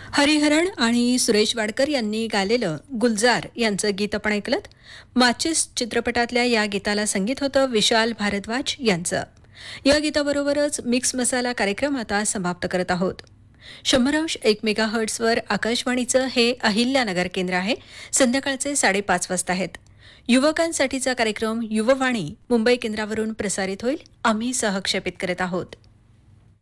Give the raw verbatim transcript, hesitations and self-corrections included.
हरिहरन आणि सुरेश वाडकर यांनी गायलेलं गुलजार यांचं गीत आपण ऐकलं. माचिस चित्रपटातल्या या गीताला संगीत होतं विशाल भारद्वाज यांचं. या गीताबरोबरच मिक्स मसाला कार्यक्रम आता समाप्त करत आहोत. शंभर अंश एक मेगा हर्ट्सवर आकाशवाणीचं हे अहिल्यानगर केंद्र आहे. संध्याकाळचे साडेपाच वाजता आहेत. युवकांसाठीचा कार्यक्रम युववाणी मुंबई केंद्रावरून प्रसारित होईल. आम्ही सहक्षेपित करत आहोत.